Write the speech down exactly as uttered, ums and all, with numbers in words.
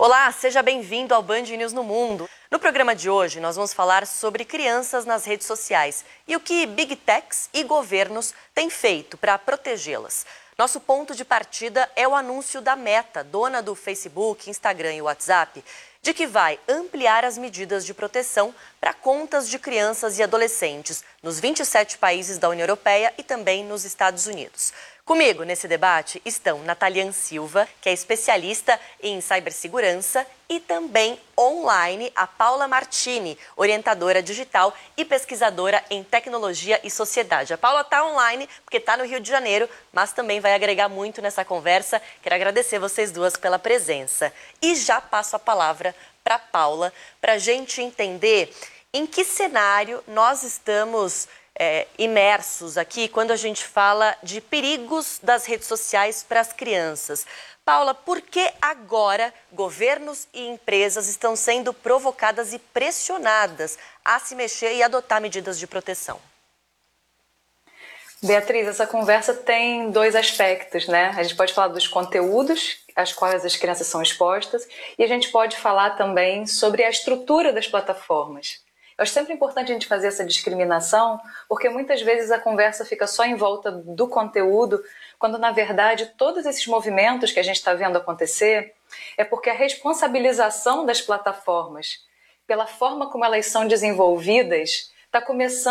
Olá, seja bem-vindo ao Band News no Mundo. No programa de hoje, nós vamos falar sobre crianças nas redes sociais e o que Big Techs e governos têm feito para protegê-las. Nosso ponto de partida é o anúncio da Meta, dona do Facebook, Instagram e WhatsApp, de que vai ampliar as medidas de proteção para contas de crianças e adolescentes nos vinte e sete países da União Europeia e também nos Estados Unidos. Comigo nesse debate estão Nataliane Silva, que é especialista em cibersegurança, e também online a Paula Martini, orientadora digital e pesquisadora em tecnologia e sociedade. A Paula está online porque está no Rio de Janeiro, mas também vai agregar muito nessa conversa. Quero agradecer vocês duas pela presença. E já passo a palavra para a Paula para a gente entender em que cenário nós estamos É, imersos aqui quando a gente fala de perigos das redes sociais para as crianças. Paula, por que agora governos e empresas estão sendo provocadas e pressionadas a se mexer e adotar medidas de proteção? Beatriz, essa conversa tem dois aspectos, né? A gente pode falar dos conteúdos às quais as crianças são expostas e a gente pode falar também sobre a estrutura das plataformas. Eu acho sempre importante a gente fazer essa discriminação, porque muitas vezes a conversa fica só em volta do conteúdo, quando na verdade todos esses movimentos que a gente está vendo acontecer é porque a responsabilização das plataformas pela forma como elas são desenvolvidas está começando